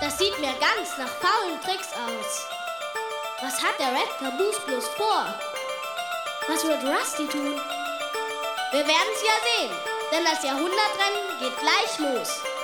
Das sieht mir ganz nach faulen Tricks aus. Was hat der Red Caboose bloß vor? Was wird Rusty tun? Wir werden's ja sehen, denn das Jahrhundertrennen geht gleich los.